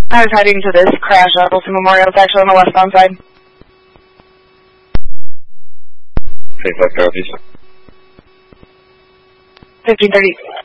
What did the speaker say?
I was heading to this crash at Wilson Memorial. It's actually on the westbound side. 25 copies. 1530.